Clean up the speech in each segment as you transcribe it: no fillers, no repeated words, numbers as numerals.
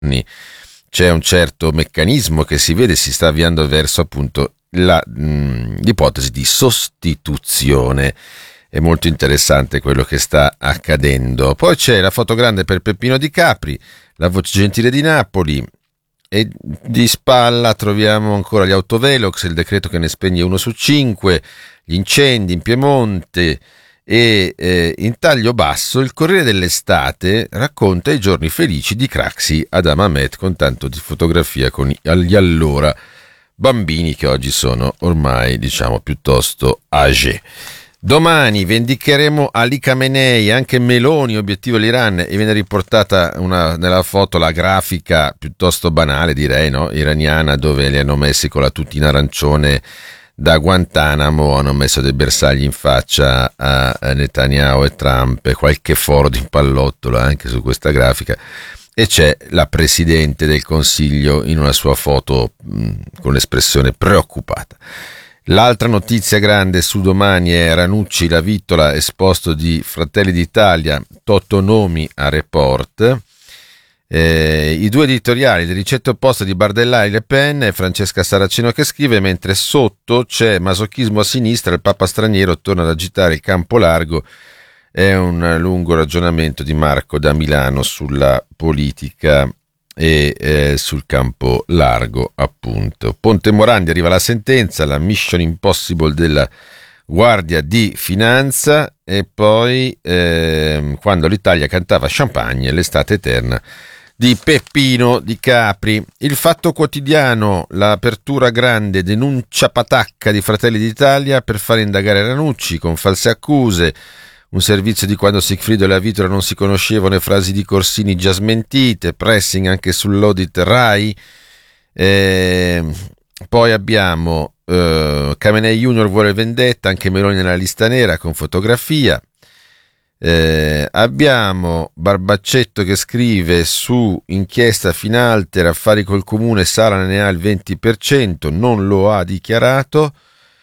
c'è un certo meccanismo che si vede, si sta avviando verso appunto l'ipotesi di sostituzione. È molto interessante quello che sta accadendo. Poi c'è la foto grande per Peppino Di Capri, la voce gentile di Napoli, e di spalla troviamo ancora gli autovelox, il decreto che ne spegne 1 su 5, gli incendi in Piemonte, e in taglio basso il Corriere dell'Estate racconta i giorni felici di Craxi ad Hammamet, con tanto di fotografia con gli allora bambini che oggi sono ormai, diciamo, piuttosto âgés. Domani vendicheremo Ali Khamenei, anche Meloni, obiettivo l'Iran, e viene riportata nella foto la grafica piuttosto banale, direi, no? Iraniana, dove li hanno messi con la tutina arancione da Guantanamo, hanno messo dei bersagli in faccia a Netanyahu e Trump, e qualche foro di pallottola anche su questa grafica, e c'è la Presidente del Consiglio in una sua foto con l'espressione preoccupata. L'altra notizia grande su Domani è Ranucci, la vittola, esposto di Fratelli d'Italia, Totto Nomi a Report. I due editoriali, le ricette opposte di Bardellari, Le Pen, e Francesca Saraceno che scrive, mentre sotto c'è masochismo a sinistra, il Papa straniero torna ad agitare il campo largo. È un lungo ragionamento di Marco da Milano sulla politica e sul campo largo, appunto. Ponte Morandi, arriva la sentenza, la Mission Impossible della Guardia di Finanza, e poi quando l'Italia cantava Champagne, l'estate eterna di Peppino Di Capri. Il Fatto Quotidiano, l'apertura grande, denuncia patacca di Fratelli d'Italia per fare indagare Ranucci con false accuse. Un servizio di quando Sigfrido e la Vitola non si conoscevano, e frasi di Corsini già smentite, pressing anche sull'audit Rai. Poi abbiamo Khamenei Junior vuole vendetta, anche Meloni nella lista nera con fotografia. Abbiamo Barbaccetto che scrive su inchiesta Finalter, affari col comune, Sala ne ha il 20%, non lo ha dichiarato.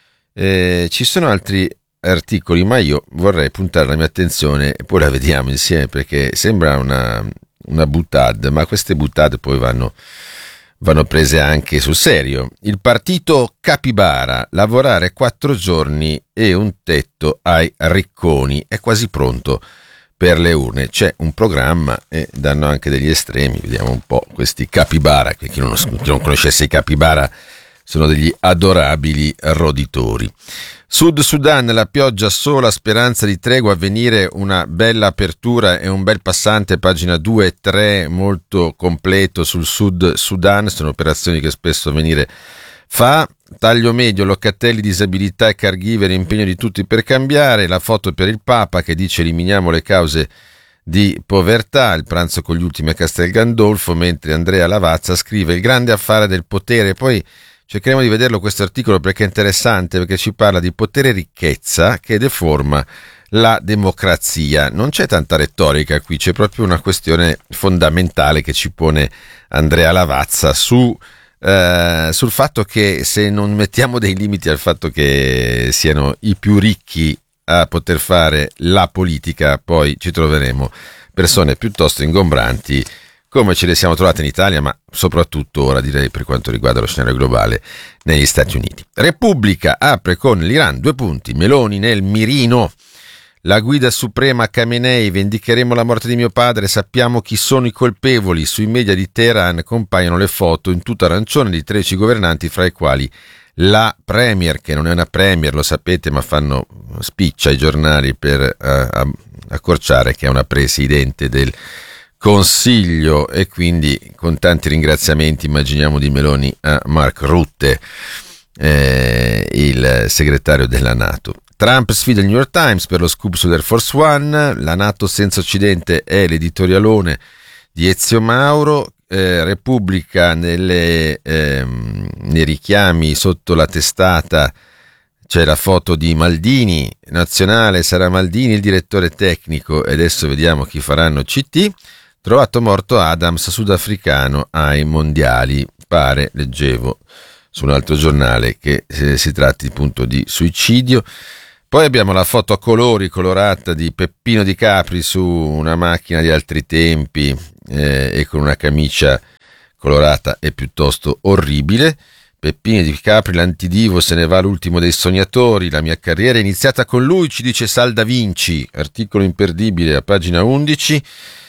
Ci sono altri articoli, ma io vorrei puntare la mia attenzione, e poi la vediamo insieme, perché sembra una boutade, ma queste boutade poi vanno prese anche sul serio. Il partito Capibara, lavorare 4 giorni e un tetto ai ricconi, è quasi pronto per le urne. C'è un programma e danno anche degli estremi, vediamo un po' questi Capibara, che chi non conoscesse i Capibara sono degli adorabili roditori. Sud Sudan, la pioggia sola, speranza di tregua, a venire una bella apertura e un bel passante, pagina 2 e 3, molto completo sul Sud Sudan. Sono operazioni che spesso Avvenire fa. Taglio medio, Locatelli, disabilità e caregiver, impegno di tutti per cambiare. La foto per il Papa che dice eliminiamo le cause di povertà, il pranzo con gli ultimi a Castel Gandolfo, mentre Andrea Lavazza scrive il grande affare del potere. Poi cercheremo di vederlo questo articolo, perché è interessante, perché ci parla di potere e ricchezza che deforma la democrazia. Non c'è tanta retorica qui, c'è proprio una questione fondamentale che ci pone Andrea Lavazza sul fatto che se non mettiamo dei limiti al fatto che siano i più ricchi a poter fare la politica, poi ci troveremo persone piuttosto ingombranti, come ce le siamo trovate in Italia, ma soprattutto ora, direi, per quanto riguarda lo scenario globale negli Stati Uniti. Repubblica apre con l'Iran, 2 punti, Meloni nel mirino, la guida suprema Khamenei, vendicheremo la morte di mio padre, sappiamo chi sono i colpevoli. Sui media di Teheran compaiono le foto in tutta arancione di 13 governanti, fra i quali la premier, che non è una premier, lo sapete, ma fanno spiccia ai giornali per accorciare che è una presidente del Consiglio, e quindi con tanti ringraziamenti immaginiamo di Meloni a Mark Rutte, il segretario della NATO. Trump sfida il New York Times per lo scoop sull'Air Force One, la NATO senza Occidente è l'editorialone di Ezio Mauro. Repubblica nei richiami sotto la testata c'è la foto di Maldini, nazionale sarà Maldini il direttore tecnico, e adesso vediamo chi faranno CT. Trovato morto Adams, sudafricano ai mondiali, pare, leggevo su un altro giornale, che si tratti appunto di suicidio. Poi abbiamo la foto a colori colorata di Peppino Di Capri su una macchina di altri tempi, e con una camicia colorata è piuttosto orribile. Peppino Di Capri, l'antidivo, se ne va l'ultimo dei sognatori, la mia carriera è iniziata con lui, ci dice Sal da Vinci, articolo imperdibile a pagina 11.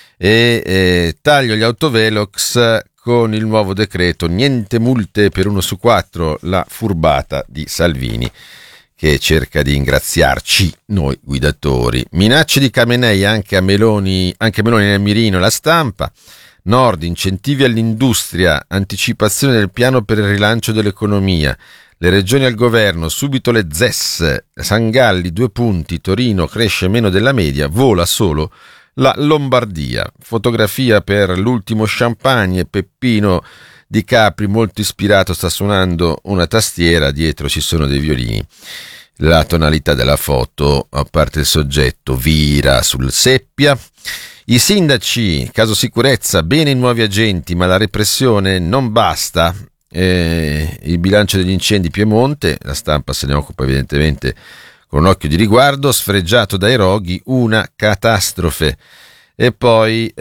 E taglio gli autovelox con il nuovo decreto, niente multe per 1 su 4, la furbata di Salvini che cerca di ingraziarci noi guidatori. Minacce di Khamenei anche Meloni nel mirino, La Stampa. Nord, incentivi all'industria, anticipazione del piano per il rilancio dell'economia, le regioni al governo, subito le ZES, Sangalli 2 punti, Torino cresce meno della media, vola solo la Lombardia. Fotografia per l'ultimo champagne, Peppino Di Capri molto ispirato sta suonando una tastiera, dietro ci sono dei violini. La tonalità della foto, a parte il soggetto, vira sul seppia. I sindaci, caso sicurezza, bene i nuovi agenti, ma la repressione non basta. Il bilancio degli incendi Piemonte, La Stampa se ne occupa evidentemente con un occhio di riguardo, sfregiato dai roghi, una catastrofe. E poi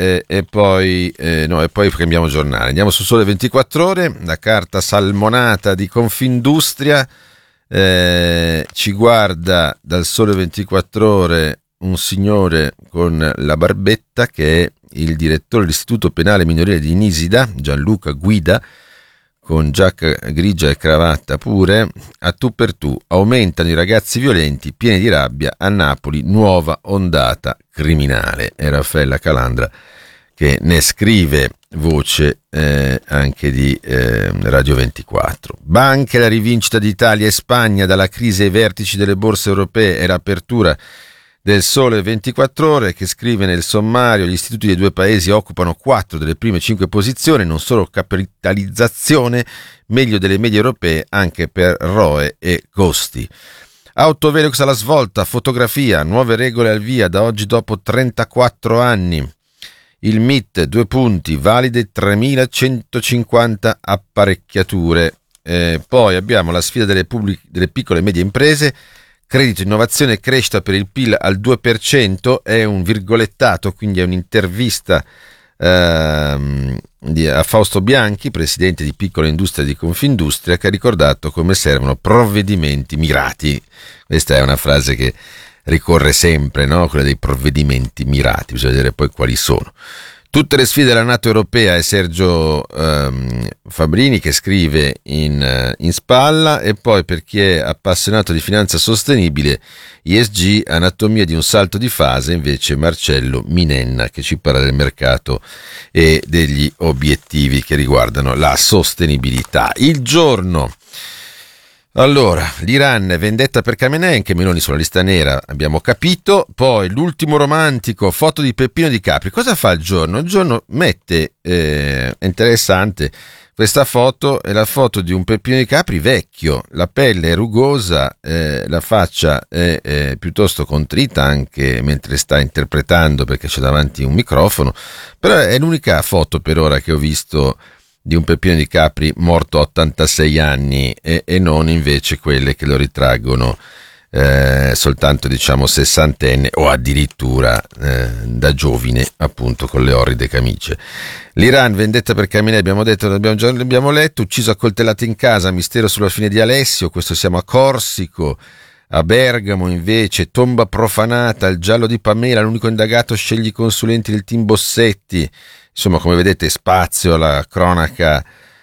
cambiamo giornale. Andiamo su Sole 24 Ore, la carta salmonata di Confindustria. Ci guarda dal Sole 24 Ore un signore con la barbetta che è il direttore dell'Istituto Penale Minorile di Nisida, Gianluca Guida, con giacca grigia e cravatta pure. A tu per tu, aumentano i ragazzi violenti pieni di rabbia a Napoli, nuova ondata criminale. È Raffaella Calandra che ne scrive, voce anche di Radio 24. Banche, la rivincita di Italia e Spagna dalla crisi ai vertici delle borse europee, è l'apertura del Sole 24 Ore che scrive nel sommario: gli istituti dei due paesi occupano 4 delle prime 5 posizioni, non solo capitalizzazione, meglio delle medie europee anche per ROE e costi. Autovelox alla svolta, fotografia, nuove regole al via da oggi dopo 34 anni. Il MIT, 2 punti, valide 3.150 apparecchiature. Poi abbiamo la sfida delle piccole e medie imprese. Credito, innovazione e crescita per il PIL al 2%, è un virgolettato, quindi è un'intervista a Fausto Bianchi, presidente di Piccola Industria di Confindustria, che ha ricordato come servono provvedimenti mirati. Questa è una frase che ricorre sempre, no? Quella dei provvedimenti mirati, bisogna vedere poi quali sono. Tutte le sfide della NATO europea è Sergio Fabrini che scrive in spalla. E poi, per chi è appassionato di finanza sostenibile, ESG, anatomia di un salto di fase, invece Marcello Minenna che ci parla del mercato e degli obiettivi che riguardano la sostenibilità. Il Giorno. Allora, l'Iran, vendetta per Khamenei, anche Meloni sulla lista nera, abbiamo capito. Poi l'ultimo romantico, foto di Peppino Di Capri. Cosa fa il Giorno? Il Giorno mette, è interessante, questa foto è la foto di un Peppino Di Capri vecchio, la pelle è rugosa, la faccia è piuttosto contrita anche mentre sta interpretando perché c'è davanti un microfono, però è l'unica foto per ora che ho visto di un Peppino Di Capri morto a 86 anni e non invece quelle che lo ritraggono soltanto diciamo sessantenne o addirittura da giovine, appunto, con le orride camicie. L'Iran, vendetta per Khamenei, abbiamo detto, l'abbiamo letto. Ucciso a coltellate in casa, mistero sulla fine di Alessio, questo siamo a Corsico. A Bergamo invece, tomba profanata, il giallo di Pamela, l'unico indagato sceglie i consulenti del team Bossetti. Insomma, come vedete, spazio alla cronaca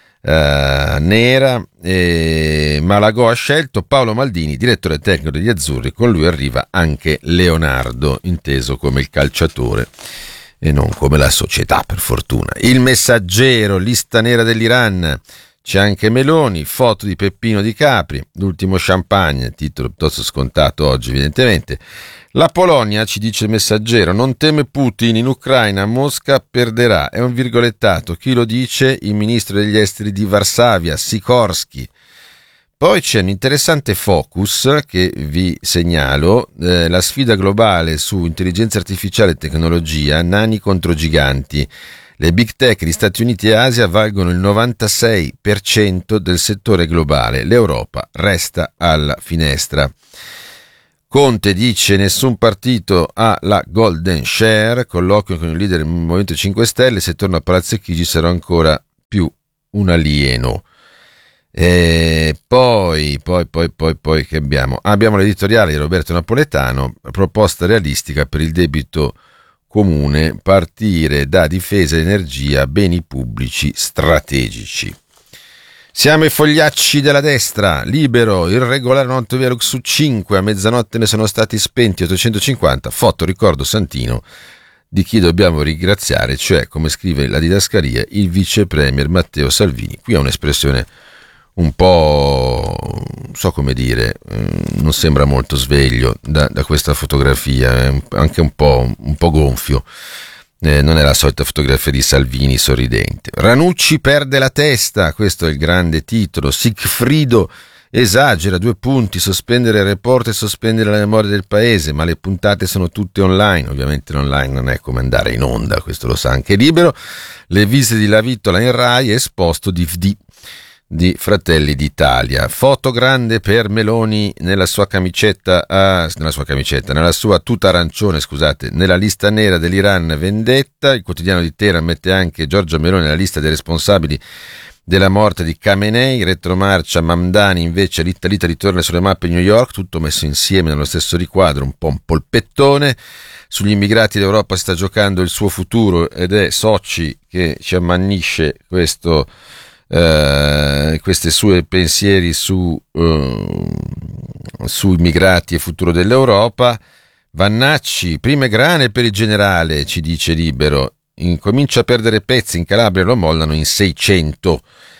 nera. Malagò ha scelto Paolo Maldini, direttore tecnico degli Azzurri. Con lui arriva anche Leonardo, inteso come il calciatore e non come la società, per fortuna. Il Messaggero, lista nera dell'Iran. C'è anche Meloni, foto di Peppino Di Capri, l'ultimo champagne, titolo piuttosto scontato oggi evidentemente. La Polonia, ci dice il Messaggero, non teme Putin, in Ucraina Mosca perderà, è un virgolettato, chi lo dice? Il ministro degli esteri di Varsavia, Sikorsky. Poi c'è un interessante focus che vi segnalo, la sfida globale su intelligenza artificiale e tecnologia, nani contro giganti. Le big tech di Stati Uniti e Asia valgono il 96% del settore globale, l'Europa resta alla finestra. Conte dice nessun partito ha la golden share, colloquio con il leader del Movimento 5 Stelle, se torno a Palazzo Chigi sarò ancora più un alieno. Poi che abbiamo? Abbiamo l'editoriale di Roberto Napoletano, proposta realistica per il debito comune, partire da difesa, energia, beni pubblici strategici. Siamo i fogliacci della destra, Libero, irregolare notte via Lux su 5, a mezzanotte ne sono stati spenti 850, foto ricordo santino di chi dobbiamo ringraziare, cioè, come scrive la didascalia, il vice premier Matteo Salvini. Qui è un'espressione un po', non so come dire, non sembra molto sveglio da questa fotografia, è anche un po' gonfio. Non è la solita fotografia di Salvini sorridente. Ranucci perde la testa, questo è il grande titolo. Sigfrido esagera, 2 punti, sospendere il report e sospendere la memoria del paese, ma le puntate sono tutte online. Ovviamente l'online non è come andare in onda, questo lo sa anche Libero. Le visite di Lavitola in Rai, esposto DVD di Fratelli d'Italia. Foto grande per Meloni nella sua tuta arancione, scusate, nella lista nera dell'Iran vendetta. Il quotidiano di Teheran mette anche Giorgia Meloni nella lista dei responsabili della morte di Khamenei. Retromarcia Mamdani invece, l'Italita ritorna sulle mappe di New York, tutto messo insieme nello stesso riquadro, un po' un polpettone. Sugli immigrati l'Europa sta giocando il suo futuro ed è Sochi che ci ammannisce questi suoi pensieri su immigrati e futuro dell'Europa. Vannacci, prime grane per il generale, ci dice Libero, incomincia a perdere pezzi, in Calabria lo mollano in 600.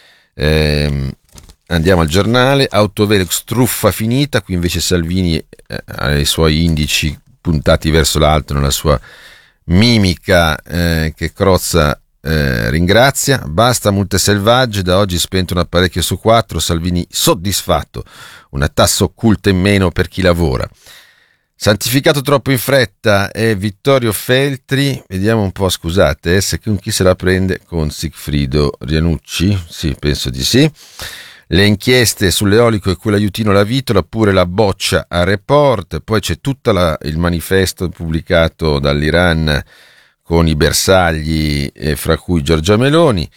Andiamo al giornale. Autovelox, truffa finita, qui invece Salvini ha i suoi indici puntati verso l'alto nella sua mimica che Crozza ringrazia. Basta multe selvagge, da oggi spento un apparecchio su 4, Salvini soddisfatto, una tassa occulta in meno per chi lavora. Santificato troppo in fretta è Vittorio Feltri, vediamo un po', scusate, con chi se la prende, con Sigfrido Ranucci? Sì, penso di sì. Le inchieste sull'eolico e quell'aiutino Lavitola, pure la boccia a report, poi c'è tutto il manifesto pubblicato dall'Iran con i bersagli, fra cui Giorgia Meloni,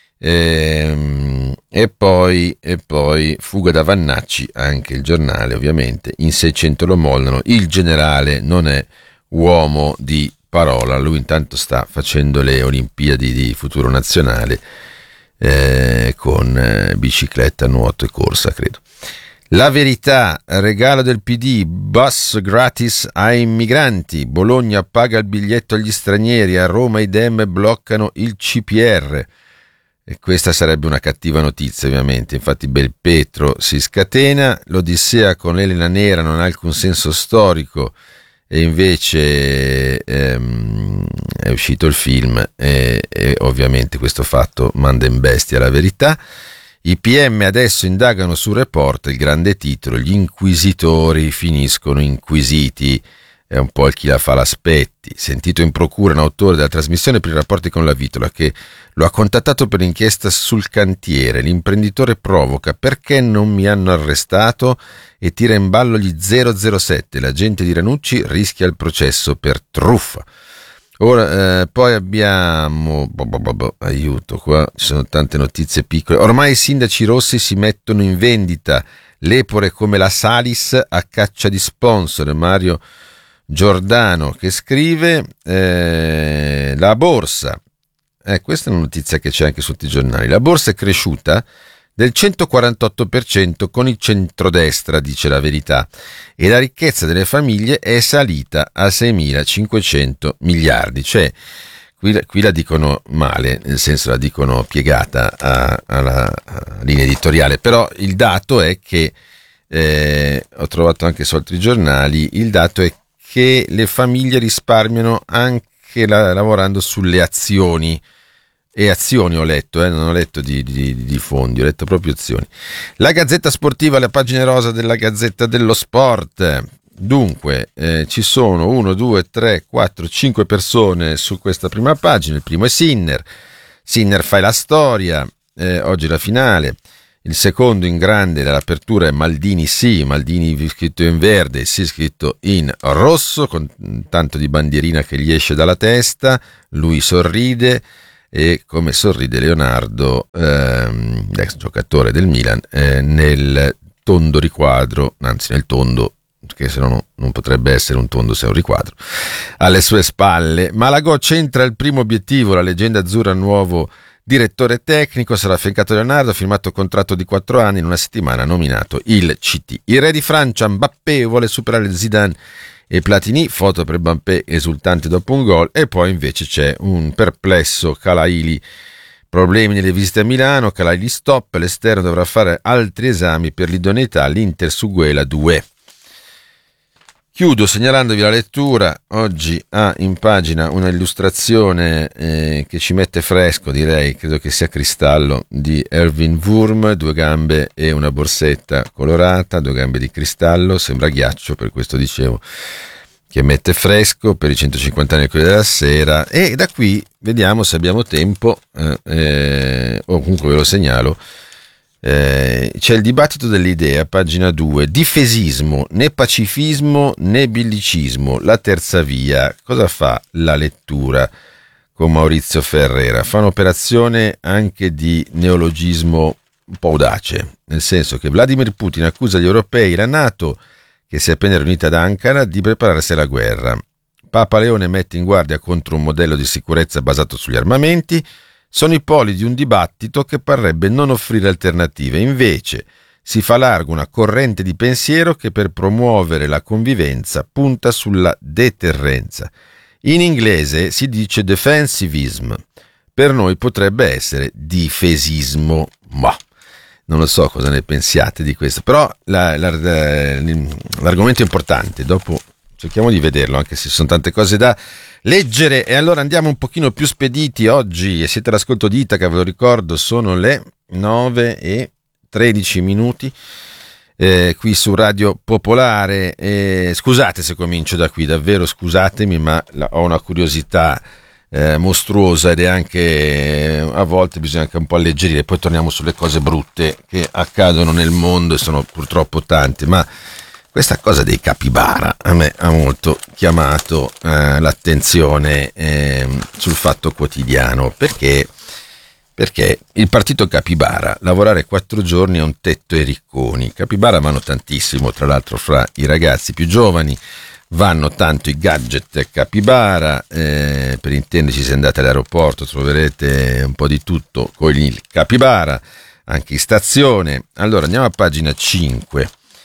e poi fuga da Vannacci, anche il giornale ovviamente, in 600 lo mollano, il generale non è uomo di parola, lui intanto sta facendo le Olimpiadi di futuro nazionale con bicicletta, nuoto e corsa, credo. La Verità, regalo del PD, bus gratis ai migranti, Bologna paga il biglietto agli stranieri, a Roma i Dem bloccano il CPR. E questa sarebbe una cattiva notizia ovviamente, infatti Belpietro si scatena, l'Odissea con Elena Nera non ha alcun senso storico e invece è uscito il film e ovviamente questo fatto manda in bestia la Verità. I PM adesso indagano sul report, il grande titolo, gli inquisitori finiscono inquisiti, è un po' il chi la fa l'aspetti. Sentito in procura un autore della trasmissione per i rapporti con Lavitola che lo ha contattato per l'inchiesta sul cantiere, l'imprenditore provoca, perché non mi hanno arrestato, e tira in ballo gli 007, l'agente di Ranucci rischia il processo per truffa. Ora, poi abbiamo, aiuto, qua ci sono tante notizie piccole. Ormai i sindaci rossi si mettono in vendita, lepore come la Salis a caccia di sponsor. Mario Giordano che scrive, la borsa, questa è una notizia che c'è anche su tutti i giornali, la borsa è cresciuta del 148% con il centrodestra, dice la Verità, e la ricchezza delle famiglie è salita a 6.500 miliardi, cioè qui la dicono male, nel senso la dicono piegata alla linea editoriale, però il dato è che, ho trovato anche su altri giornali, il dato è che le famiglie risparmiano anche lavorando sulle azioni. E azioni ho letto, non ho letto di fondi, ho letto proprio azioni. La Gazzetta Sportiva, le pagine rosa della Gazzetta dello Sport. Dunque, ci sono 1, 2, 3, 4, 5 persone su questa prima pagina. Il primo è Sinner. Sinner fa la storia, oggi la finale. Il secondo in grande dell'apertura è Maldini sì, Maldini scritto in verde, sì scritto in rosso, con tanto di bandierina che gli esce dalla testa, lui sorride e come sorride Leonardo, l'ex giocatore del Milan, nel tondo riquadro, anzi nel tondo, che se no non potrebbe essere un tondo se è un riquadro, alle sue spalle. Malagò centra il primo obiettivo, la leggenda azzurra nuovo direttore tecnico, sarà affiancato Leonardo, ha firmato contratto di 4 anni, in una settimana nominato il CT. Il re di Francia, Mbappé, vuole superare Zidane e Platini, foto per Mbappé esultante dopo un gol, e poi invece c'è un perplesso Kalaili, problemi nelle visite a Milano, Kalaili stop, l'esterno dovrà fare altri esami per l'idoneità, l'Inter su Guela 2. Chiudo segnalandovi la lettura, oggi ha in pagina una illustrazione che ci mette fresco, direi, credo che sia cristallo, di Erwin Wurm, 2 gambe e una borsetta colorata, 2 gambe di cristallo, sembra ghiaccio, per questo dicevo che mette fresco per i 150 anni del Corriere della Sera, e da qui vediamo se abbiamo tempo, o comunque ve lo segnalo. C'è il dibattito delle idee a pagina 2, difesismo, né pacifismo né bellicismo, la terza via. Cosa fa la lettura con Maurizio Ferrera? Fa un'operazione anche di neologismo un po' audace, nel senso che Vladimir Putin accusa gli europei e la NATO, che si è appena riunita ad Ankara, di prepararsi alla guerra. Papa Leone mette in guardia contro un modello di sicurezza basato sugli armamenti. Sono i poli di un dibattito che parrebbe non offrire alternative, invece si fa largo una corrente di pensiero che per promuovere la convivenza punta sulla deterrenza. In inglese si dice defensivism, per noi potrebbe essere difesismo. Ma non lo so cosa ne pensiate di questo, però l'argomento è importante, dopo cerchiamo di vederlo, anche se ci sono tante cose da leggere. E allora andiamo un pochino più spediti oggi, e siete all'ascolto di Itaca, ve lo ricordo, sono le 9:13 qui su Radio Popolare. Scusate se comincio da qui, davvero scusatemi, ma ho una curiosità mostruosa, ed è anche, a volte bisogna anche un po' alleggerire, poi torniamo sulle cose brutte che accadono nel mondo, e sono purtroppo tante, ma questa cosa dei capibara a me ha molto chiamato l'attenzione sul Fatto Quotidiano, perché il partito capibara, lavorare 4 giorni a un tetto e ricconi. Capibara vanno tantissimo, tra l'altro fra i ragazzi più giovani vanno tanto i gadget capibara, per intenderci, se andate all'aeroporto troverete un po' di tutto con il capibara, anche in stazione. Allora andiamo a pagina 5.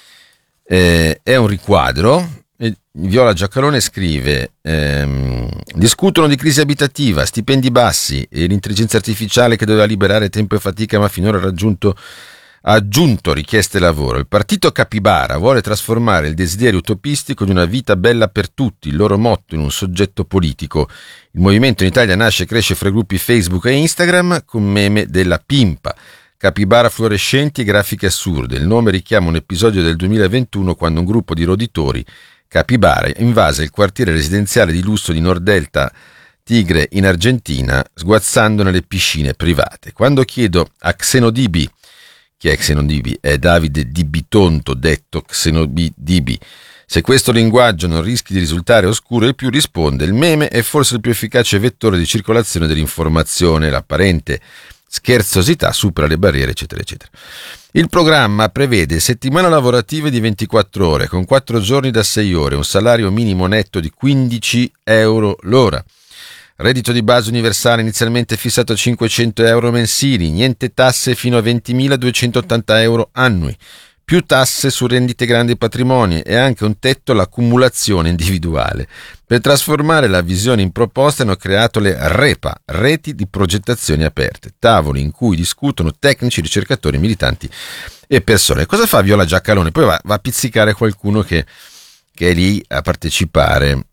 È un riquadro. Viola Giacalone scrive: discutono di crisi abitativa, stipendi bassi e l'intelligenza artificiale che doveva liberare tempo e fatica, ma finora ha aggiunto richieste lavoro. Il partito capibara vuole trasformare il desiderio utopistico di una vita bella per tutti, il loro motto, in un soggetto politico. Il movimento in Italia nasce e cresce fra i gruppi Facebook e Instagram con meme della pimpa, capibara fluorescenti e grafiche assurde. Il nome richiama un episodio del 2021, quando un gruppo di roditori capibara invase il quartiere residenziale di lusso di Nordelta Tigre in Argentina, sguazzando nelle piscine private. Quando chiedo a Xenodibi, chi è Xenodibi? È Davide Di Bitonto, detto Xenodibi, se questo linguaggio non rischi di risultare oscuro, il più risponde: il meme è forse il più efficace vettore di circolazione dell'informazione, l'apparente scherzosità supera le barriere, eccetera eccetera. Il programma prevede settimana lavorative di 24 ore con 4 giorni da 6 ore, un salario minimo netto di 15 euro l'ora, reddito di base universale inizialmente fissato a 500 euro mensili, niente tasse fino a 20.280 euro annui, più tasse su rendite grandi patrimoni e anche un tetto all'accumulazione individuale. Per trasformare la visione in proposta hanno creato le REPA, reti di progettazioni aperte, tavoli in cui discutono tecnici, ricercatori, militanti e persone. Cosa fa Viola Giacalone? Poi va a pizzicare qualcuno che è lì a partecipare.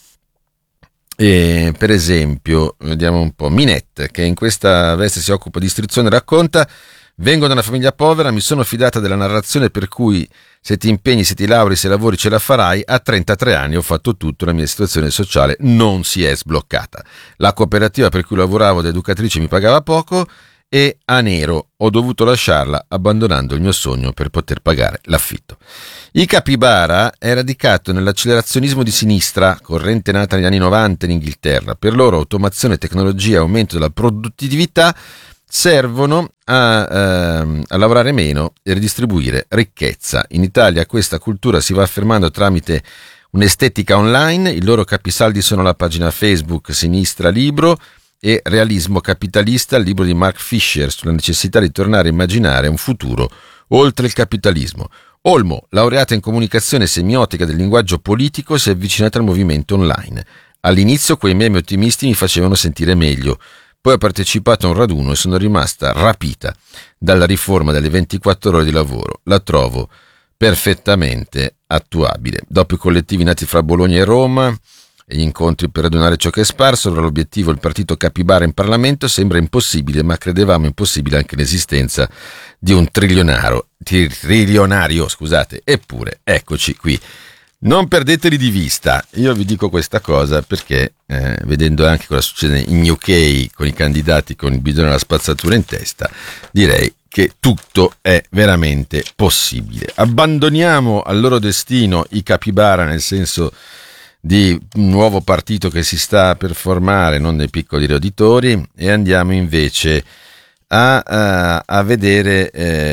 E, per esempio, vediamo un po', Minette, che in questa veste si occupa di istruzione, racconta: vengo da una famiglia povera, mi sono fidata della narrazione per cui se ti impegni, se ti lauri, se lavori ce la farai. A 33 anni ho fatto tutto, la mia situazione sociale non si è sbloccata. La cooperativa per cui lavoravo da educatrice mi pagava poco e a nero. Ho dovuto lasciarla abbandonando il mio sogno per poter pagare l'affitto. Il capibara è radicato nell'accelerazionismo di sinistra, corrente nata negli anni 90 in Inghilterra. Per loro automazione, tecnologia e aumento della produttività servono a lavorare meno e ridistribuire ricchezza. In Italia questa cultura si va affermando tramite un'estetica online. I loro capisaldi sono la pagina Facebook Sinistra Libro e Realismo Capitalista, il libro di Mark Fisher sulla necessità di tornare a immaginare un futuro oltre il capitalismo. Olmo, laureata in comunicazione semiotica del linguaggio politico, si è avvicinata al movimento online. All'inizio quei meme ottimisti mi facevano sentire meglio, poi ho partecipato a un raduno e sono rimasta rapita dalla riforma delle 24 ore di lavoro. La trovo perfettamente attuabile. Dopo i collettivi nati fra Bologna e Roma e gli incontri per radunare ciò che è sparso, allora l'obiettivo il partito capibara in Parlamento sembra impossibile, ma credevamo impossibile anche l'esistenza di un trilionario, eppure eccoci qui. Non perdeteli di vista, io vi dico questa cosa perché vedendo anche cosa succede in UK con i candidati con il bidone alla spazzatura in testa, direi che tutto è veramente possibile. Abbandoniamo al loro destino i capibara, nel senso di un nuovo partito che si sta per formare, non dei piccoli roditori, e andiamo invece a vedere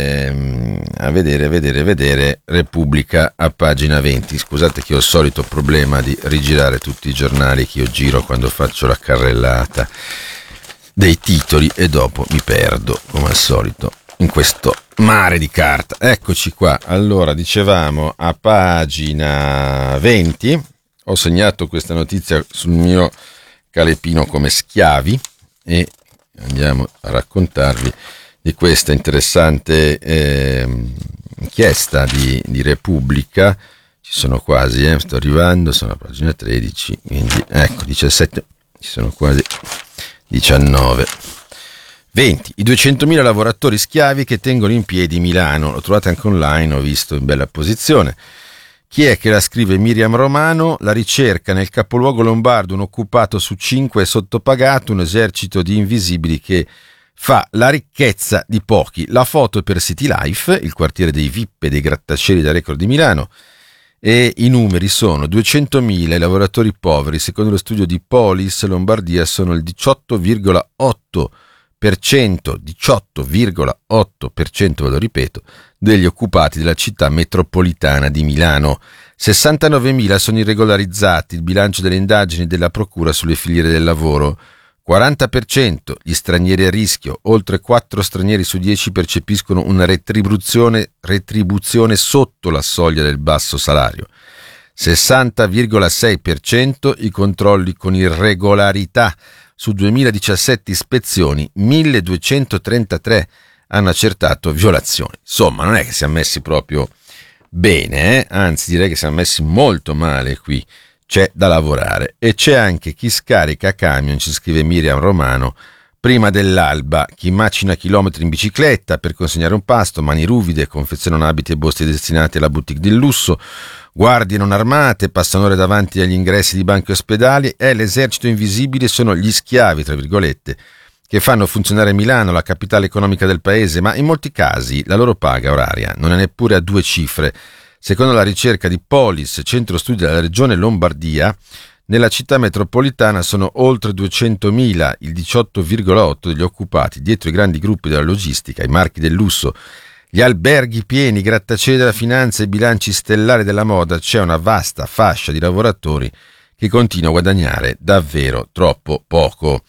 Repubblica a pagina 20. Scusate che ho il solito problema di rigirare tutti i giornali che io giro quando faccio la carrellata dei titoli e dopo mi perdo come al solito in questo mare di carta. Eccoci qua. Allora, dicevamo a pagina 20 ho segnato questa notizia sul mio calepino come schiavi e andiamo a raccontarvi di questa interessante inchiesta di Repubblica. Ci sono quasi, sto arrivando, sono a pagina 13, quindi ecco 17, ci sono quasi 19. 20. I 200.000 lavoratori schiavi che tengono in piedi Milano. Lo trovate anche online, ho visto in bella posizione. Chi è che la scrive? Miriam Romano. La ricerca nel capoluogo lombardo, un occupato su 5 è sottopagato, un esercito di invisibili che fa la ricchezza di pochi. La foto è per City Life, il quartiere dei VIP e dei grattacieli da record di Milano, e i numeri sono 200.000 i lavoratori poveri. Secondo lo studio di Polis, Lombardia sono il 18,8%, ve lo ripeto, degli occupati della città metropolitana di Milano. 69.000 sono irregolarizzati, il bilancio delle indagini della procura sulle filiere del lavoro. 40% gli stranieri a rischio, oltre 4 stranieri su 10 percepiscono una retribuzione sotto la soglia del basso salario. 60,6% i controlli con irregolarità. Su 2017 ispezioni, 1233 hanno accertato violazioni. Insomma, non è che siamo messi proprio bene, anzi direi che siamo messi molto male qui. C'è da lavorare e c'è anche chi scarica camion, ci scrive Miriam Romano, prima dell'alba, chi macina chilometri in bicicletta per consegnare un pasto, mani ruvide, confezionano abiti e borse destinati alla boutique del lusso, guardie non armate, passano ore davanti agli ingressi di banchi e ospedali, e l'esercito invisibile sono gli schiavi, tra virgolette, che fanno funzionare Milano, la capitale economica del paese, ma in molti casi la loro paga oraria non è neppure a 2 cifre. Secondo la ricerca di Polis, centro studi della regione Lombardia, nella città metropolitana sono oltre 200.000, il 18,8% degli occupati. Dietro i grandi gruppi della logistica, i marchi del lusso, gli alberghi pieni, i grattacieli della finanza e i bilanci stellari della moda, c'è una vasta fascia di lavoratori che continua a guadagnare davvero troppo poco.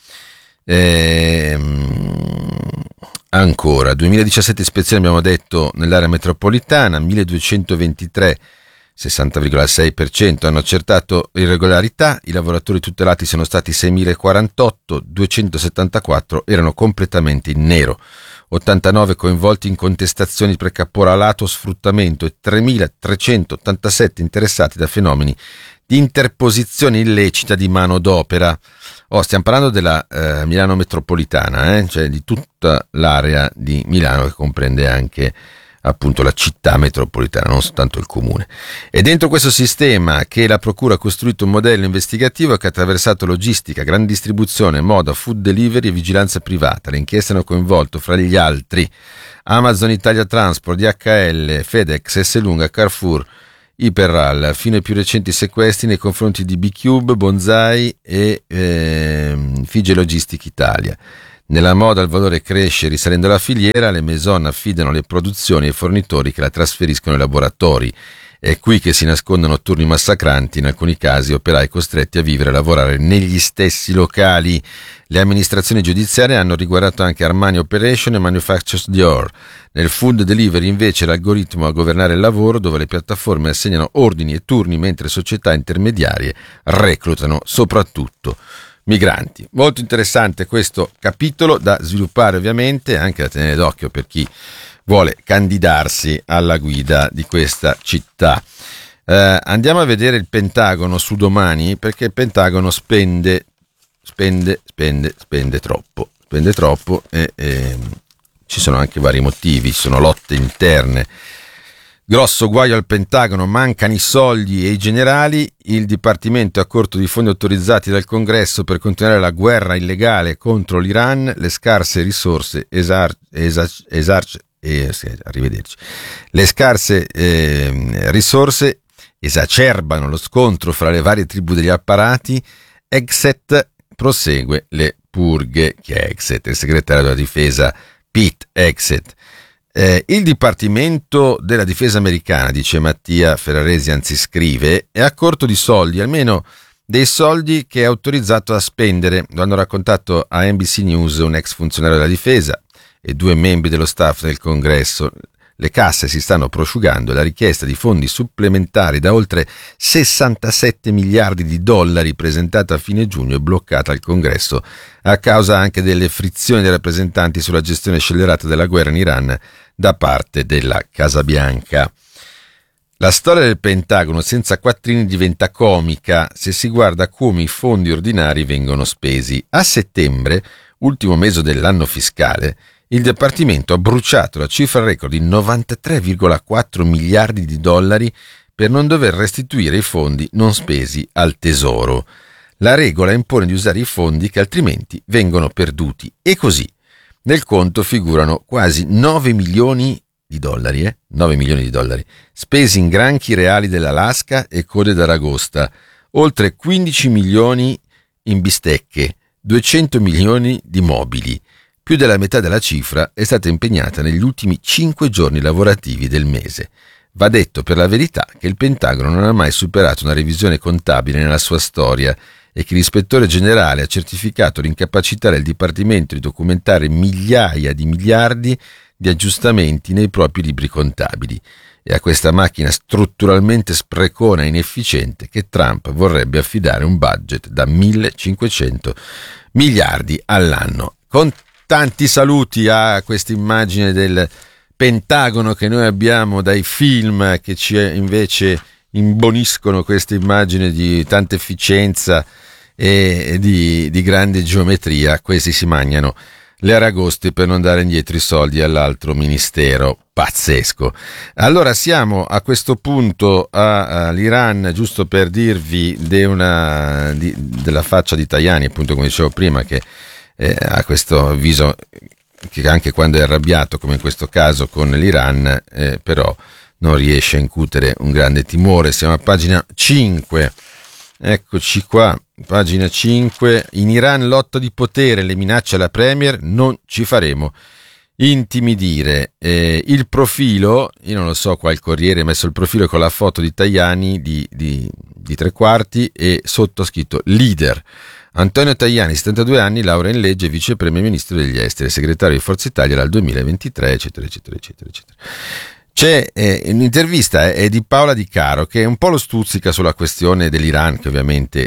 Ancora, 2017 ispezioni abbiamo detto nell'area metropolitana, 1223, 60,6% hanno accertato irregolarità, i lavoratori tutelati sono stati 6.048, 274 erano completamente in nero, 89 coinvolti in contestazioni per caporalato o sfruttamento e 3.387 interessati da fenomeni di interposizione illecita di manodopera. Stiamo parlando della Milano metropolitana, cioè di tutta l'area di Milano che comprende anche appunto la città metropolitana, non soltanto il comune. È dentro questo sistema che la procura ha costruito un modello investigativo che ha attraversato logistica, grande distribuzione, moda, food delivery e vigilanza privata. Le inchieste hanno coinvolto fra gli altri Amazon Italia Transport, DHL, FedEx, S Lunga, Carrefour, Iperral, fino ai più recenti sequestri nei confronti di B-Cube, Bonsai e Fige Logistic Italia. Nella moda il valore cresce risalendo la filiera, le maison affidano le produzioni ai fornitori che la trasferiscono ai laboratori. È qui che si nascondono turni massacranti, in alcuni casi operai costretti a vivere e lavorare negli stessi locali. Le amministrazioni giudiziarie hanno riguardato anche Armani Operation e Manufactures Dior. Nel food delivery invece l'algoritmo a governare il lavoro, dove le piattaforme assegnano ordini e turni mentre società intermediarie reclutano soprattutto migranti. Molto interessante questo capitolo, da sviluppare ovviamente, anche da tenere d'occhio per chi vuole candidarsi alla guida di questa città. Andiamo a vedere il Pentagono su Domani, perché il Pentagono spende troppo e ci sono anche vari motivi, ci sono lotte interne. Grosso guaio al Pentagono, mancano i soldi e i generali, il Dipartimento è a corto di fondi autorizzati dal Congresso per continuare la guerra illegale contro l'Iran, le scarse risorse risorse esacerbano lo scontro fra le varie tribù degli apparati. Hegseth prosegue le purghe. Chi è Hegseth? Il segretario della difesa Pete Hegseth. Il Dipartimento della Difesa americana, dice Mattia Ferraresi, anzi scrive, è a corto di soldi, almeno dei soldi che è autorizzato a spendere. Lo hanno raccontato a NBC News un ex funzionario della difesa e 2 membri dello staff del Congresso. Le casse si stanno prosciugando e la richiesta di fondi supplementari da oltre 67 miliardi di dollari presentata a fine giugno è bloccata al Congresso a causa anche delle frizioni dei rappresentanti sulla gestione scellerata della guerra in Iran da parte della Casa Bianca. La storia del Pentagono senza quattrini diventa comica se si guarda come i fondi ordinari vengono spesi. A settembre, ultimo mese dell'anno fiscale, il Dipartimento ha bruciato la cifra record di 93,4 miliardi di dollari per non dover restituire i fondi non spesi al Tesoro. La regola impone di usare i fondi che altrimenti vengono perduti e così nel conto figurano quasi 9 milioni di dollari, 9 milioni di dollari, spesi in granchi reali dell'Alaska e code d'Aragosta, oltre 15 milioni in bistecche, 200 milioni di mobili. Più della metà della cifra è stata impegnata negli ultimi 5 giorni lavorativi del mese. Va detto per la verità che il Pentagono non ha mai superato una revisione contabile nella sua storia e che l'ispettore generale ha certificato l'incapacità del Dipartimento di documentare migliaia di miliardi di aggiustamenti nei propri libri contabili. È a questa macchina strutturalmente sprecona e inefficiente che Trump vorrebbe affidare un budget da 1.500 miliardi all'anno. Con tanti saluti a questa immagine del Pentagono che noi abbiamo dai film, che ci invece imboniscono questa immagine di tanta efficienza e di grande geometria. Questi si mangiano le aragoste per non dare indietro i soldi all'altro ministero. Pazzesco. Allora siamo a questo punto all'Iran, giusto per dirvi della faccia di Tajani, appunto come dicevo prima, che ha questo viso che anche quando è arrabbiato, come in questo caso con l'Iran, però non riesce a incutere un grande timore. Siamo a pagina 5, eccoci qua, pagina 5. In Iran lotta di potere, le minacce alla premier, non ci faremo intimidire. Il profilo, io non lo so, qua il Corriere ha messo il profilo con la foto di Tajani di 3/4 e sotto scritto leader. Antonio Tajani, 72 anni, laurea in legge, vice premier ministro degli esteri, segretario di Forza Italia dal 2023, eccetera, eccetera, eccetera, eccetera. C'è un'intervista di Paola Di Caro che un po' lo stuzzica sulla questione dell'Iran, che ovviamente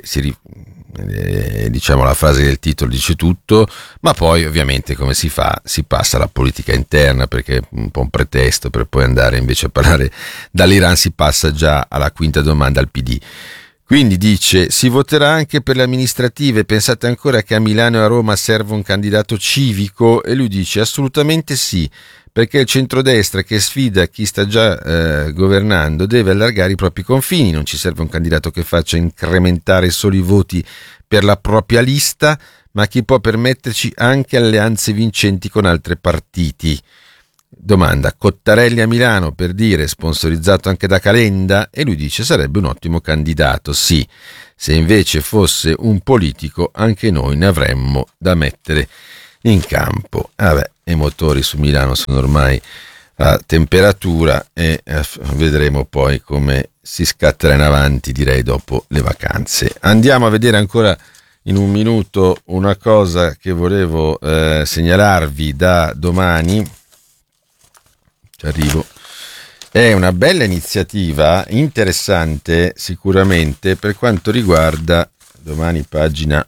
diciamo la frase del titolo dice tutto, ma poi ovviamente come si fa? Si passa alla politica interna, perché è un po' un pretesto per poi andare invece a parlare dall'Iran, si passa già alla quinta domanda al PD. Quindi dice: si voterà anche per le amministrative, pensate ancora che a Milano e a Roma serva un candidato civico? E lui dice: assolutamente sì, perché il centrodestra che sfida chi sta già governando deve allargare i propri confini, non ci serve un candidato che faccia incrementare solo i voti per la propria lista, ma chi può permetterci anche alleanze vincenti con altri partiti. Domanda: Cottarelli a Milano, per dire, sponsorizzato anche da Calenda? E lui dice: sarebbe un ottimo candidato, sì. Se invece fosse un politico, anche noi ne avremmo da mettere in campo. I motori su Milano sono ormai a temperatura e vedremo poi come si scatterà in avanti, direi dopo le vacanze. Andiamo a vedere ancora in un minuto una cosa che volevo segnalarvi da domani. Ci arrivo. È una bella iniziativa, interessante sicuramente, per quanto riguarda domani pagina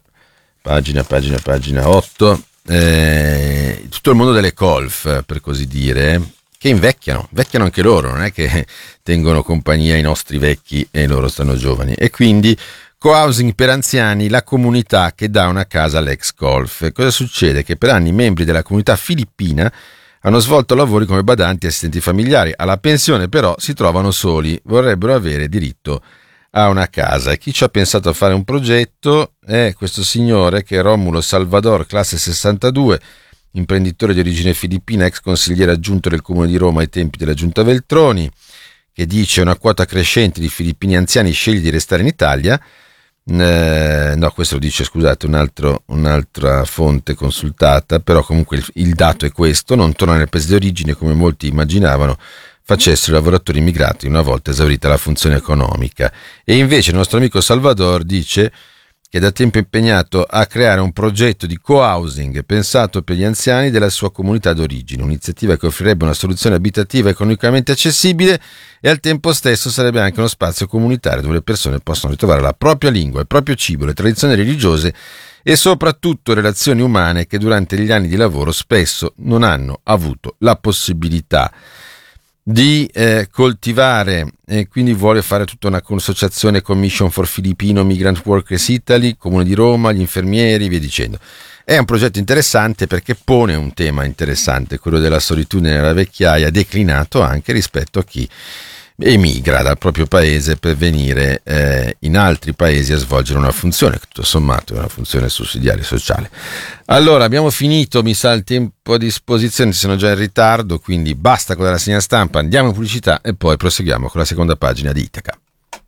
8, tutto il mondo delle colf, per così dire, che invecchiano anche loro, non è che tengono compagnia ai nostri vecchi e loro stanno giovani. E quindi co-housing per anziani, la comunità che dà una casa all'ex colf. Cosa succede? Che per anni i membri della comunità filippina hanno svolto lavori come badanti e assistenti familiari. Alla pensione però si trovano soli, vorrebbero avere diritto a una casa. E chi ci ha pensato a fare un progetto è questo signore, che è Romulo Salvador, classe 62, imprenditore di origine filippina, ex consigliere aggiunto del Comune di Roma ai tempi della Giunta Veltroni, che dice: una quota crescente di filippini anziani sceglie di restare in Italia. No, questo lo dice, scusate, un'altra fonte consultata, però comunque il dato è questo: non torna nel paese di origine come molti immaginavano facessero i lavoratori immigrati una volta esaurita la funzione economica. E invece il nostro amico Salvador dice che è da tempo impegnato a creare un progetto di co-housing pensato per gli anziani della sua comunità d'origine, un'iniziativa che offrirebbe una soluzione abitativa economicamente accessibile e al tempo stesso sarebbe anche uno spazio comunitario dove le persone possono ritrovare la propria lingua, il proprio cibo, le tradizioni religiose e soprattutto relazioni umane che durante gli anni di lavoro spesso non hanno avuto la possibilità di coltivare. E quindi vuole fare tutta una consociazione Commission for Filipino Migrant Workers Italy, Comune di Roma, gli infermieri, via dicendo. È un progetto interessante perché pone un tema interessante, quello della solitudine nella vecchiaia, declinato anche rispetto a chi emigra dal proprio paese per venire in altri paesi a svolgere una funzione, tutto sommato è una funzione sussidiaria sociale. Allora, abbiamo finito, mi sa il tempo a disposizione, sono già in ritardo, quindi basta con la rassegna stampa, andiamo in pubblicità e poi proseguiamo con la seconda pagina di Itaca.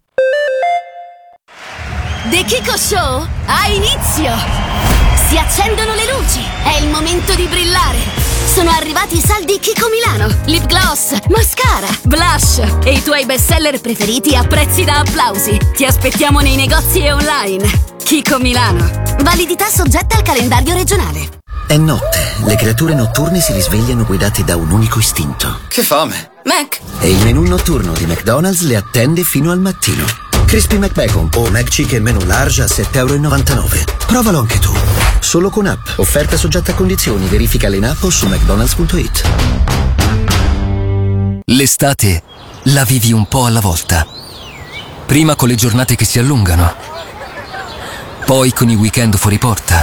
The Kiko Show ha inizio! Si accendono le luci, è il momento di brillare! Sono arrivati i saldi Kiko Milano, lip gloss, mascara, blush e i tuoi bestseller preferiti a prezzi da applausi. Ti aspettiamo nei negozi e online. Kiko Milano. Validità soggetta al calendario regionale. È notte, le creature notturne si risvegliano guidate da un unico istinto. Che fame! Mac! E il menù notturno di McDonald's le attende fino al mattino. Crispy McBacon o McChicken menù large a €7,99. Provalo anche tu. Solo con app. Offerta soggetta a condizioni. Verifica in app o su mcdonalds.it. L'estate la vivi un po' alla volta. Prima con le giornate che si allungano. Poi con i weekend fuori porta.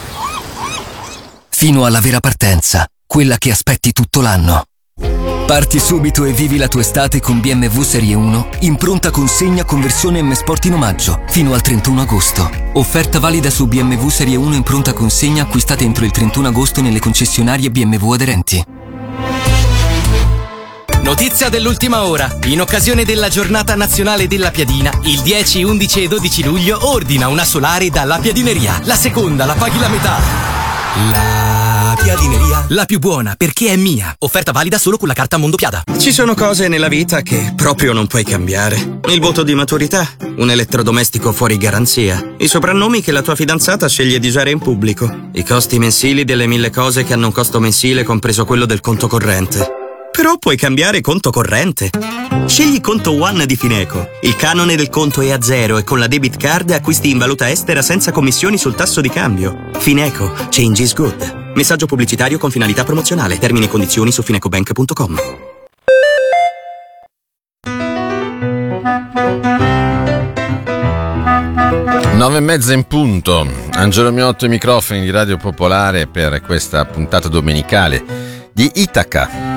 Fino alla vera partenza, quella che aspetti tutto l'anno. Parti subito e vivi la tua estate con BMW Serie 1 in pronta consegna con versione M Sport in omaggio fino al 31 agosto. Offerta valida su BMW Serie 1 in pronta consegna acquistate entro il 31 agosto nelle concessionarie BMW aderenti. Notizia dell'ultima ora. In occasione della giornata nazionale della piadina, il 10, 11 e 12 luglio ordina una solare dalla Piadineria. La seconda la paghi la metà. La Piadineria, la più buona perché è mia. Offerta valida solo con la carta Mondopiada. Ci sono cose nella vita che proprio non puoi cambiare. Il voto di maturità, un elettrodomestico fuori garanzia, i soprannomi che la tua fidanzata sceglie di usare in pubblico, i costi mensili delle 1000 cose che hanno un costo mensile compreso quello del conto corrente. Però puoi cambiare conto corrente. Scegli Conto One di Fineco. Il canone del conto è a zero e con la debit card acquisti in valuta estera senza commissioni sul tasso di cambio. Fineco. Change is good. Messaggio pubblicitario con finalità promozionale. Termini e condizioni su finecobank.com. 9:30 in punto. Angelo Miotto ai microfoni di Radio Popolare per questa puntata domenicale di Itaca.